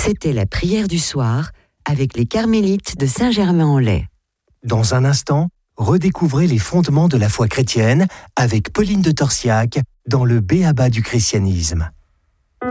C'était la prière du soir avec les Carmélites de Saint-Germain-en-Laye. Dans un instant, redécouvrez les fondements de la foi chrétienne avec Pauline de Torsiac dans le B.A.B.A. du christianisme.